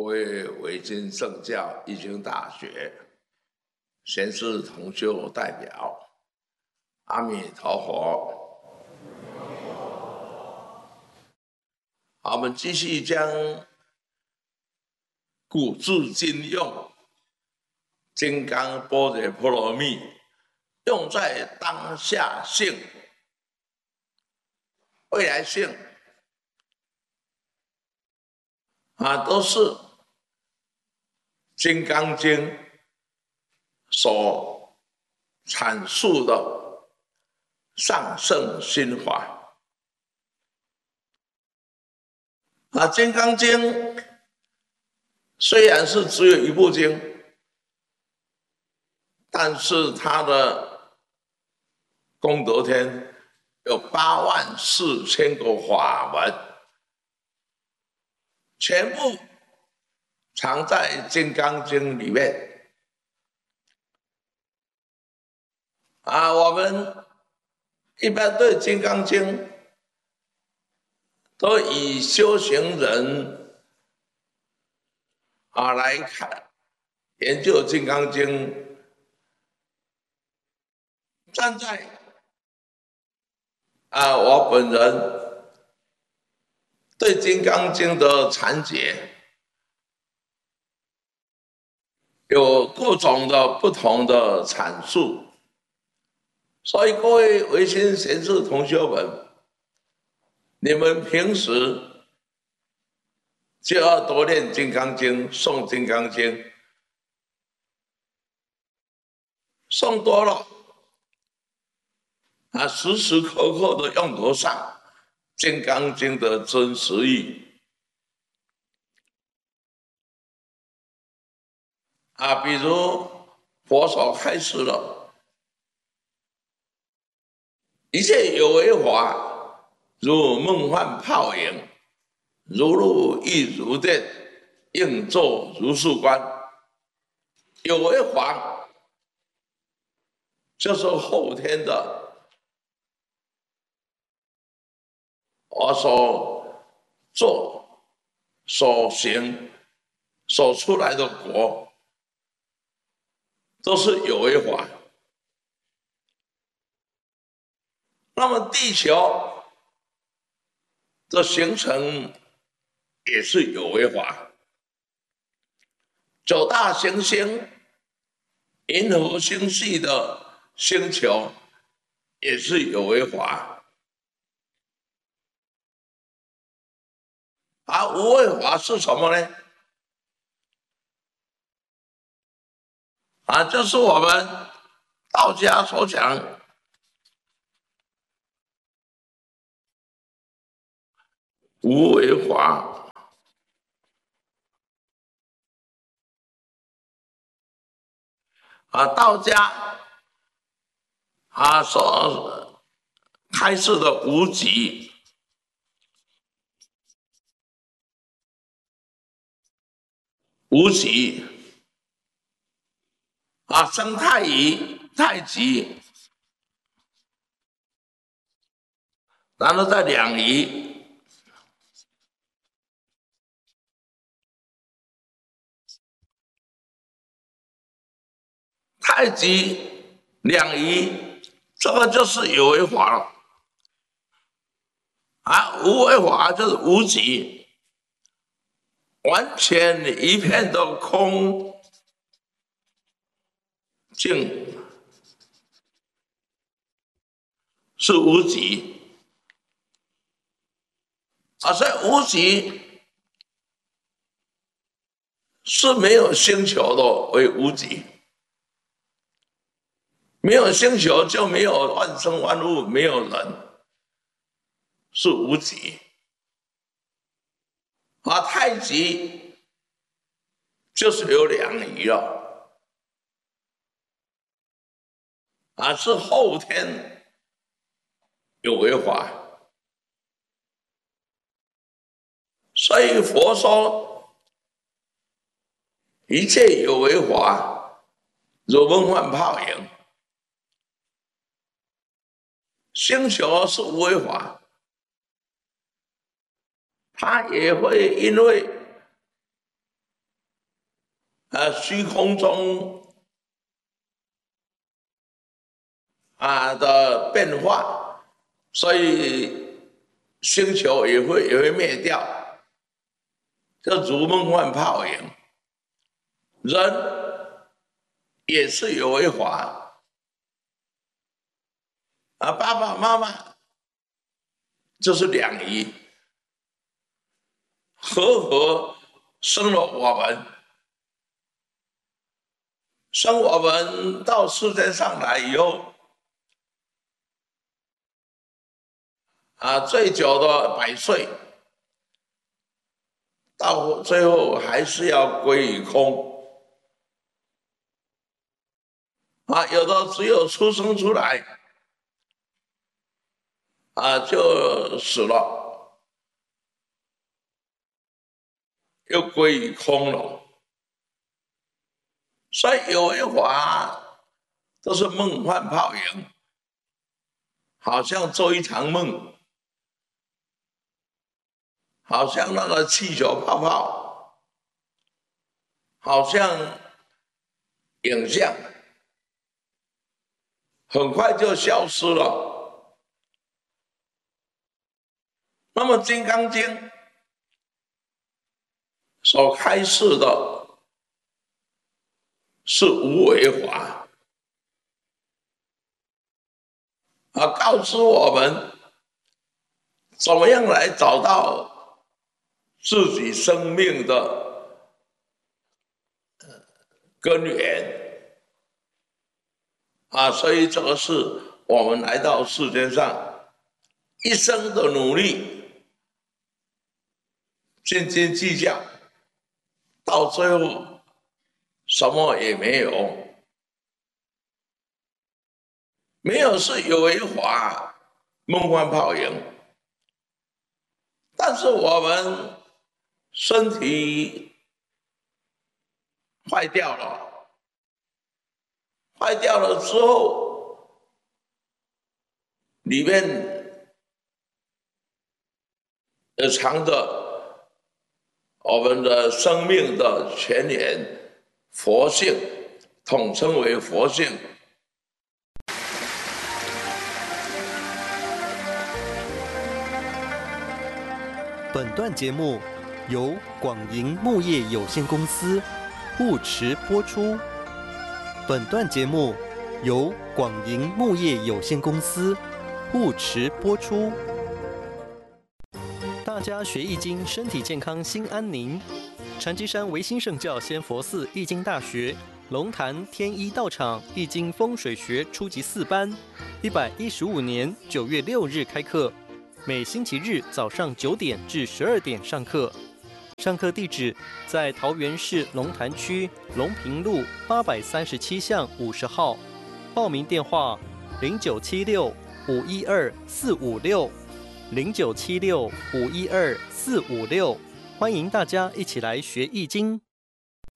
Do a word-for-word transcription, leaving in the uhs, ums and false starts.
各位维京圣教义经大学贤士同修代表，阿弥陀佛。好，我们继续将古字今用金刚般若波罗蜜用在当下性、未来性啊，都是《金刚经》所阐述的上圣心法。啊，《金刚经》虽然是只有一部经，但是它的功德天有八万四千个法门，全部藏在《金刚经》里面。啊，我们一般对《金刚经》都以修行人啊来看研究《金刚经》，站在啊我本人对《金刚经》的阐解有各种的不同的阐述，所以各位维新贤士同学们，你们平时就要多念《金刚经》，诵《金刚经》，诵多了啊，时时刻刻的用得上《金刚经》的真实意啊，比如佛所开示了，一切有为法，如梦幻泡影，如露亦如电，应作如是观。有为法就是后天的我所做、所行、所出来的果，都是有为法。那么地球的形成也是有为法，九大行星、银河星系的星球也是有为法，而无为法是什么呢？啊，就是我们道家所讲无为法。啊，道家啊所开示的无极，无极啊，生太乙、太极，然后再两仪。太极、两仪，这个就是有为法了。啊，无为法就是无极，完全一片的空静，是无极。啊，所以无极是没有星球的为无极。没有星球就没有万生万物，没有人，是无极。啊，太极就是有两仪了，啊，是后天有为法。所以佛说一切有为法，如梦幻泡影。星球是无为法，它也会因为啊虚空中啊的变化，所以星球也会也会灭掉，就如梦幻泡影。人也是有为法啊，爸爸妈妈就是两仪，和合生了我们，生我们到世界上来以后，啊，最久的百岁，到最后还是要归于空。啊，有的只有出生出来，啊，就死了，又归于空了。所以有为法都是梦幻泡影，好像做一场梦，好像那个气球泡泡，好像影像，很快就消失了。那么《金刚经》所开示的是无为法，啊，告诉我们怎么样来找到自己生命的根源啊，所以这个是我们来到世界上一生的努力，斤斤计较，到最后什么也没有。没有是有为法，梦幻泡影。但是我们身体坏掉了，坏掉了之后，里面也藏着我们的生命的泉源，佛性，统称为佛性。 本段节目由广盈木业有限公司护持播出。本段节目由广盈木业有限公司护持播出。大家学易经，身体健康，心安宁。禅机山唯心圣教仙佛寺易经大学龙潭天一道场易经风水学初级四班，一百一十五年九月六日开课。每星期日早上九点至十二点上课，上课地址在桃园市龙潭区龙平路八百三十七巷五十号，报名电话零九七六五一二四五六零九七六五一二四五六，欢迎大家一起来学易经。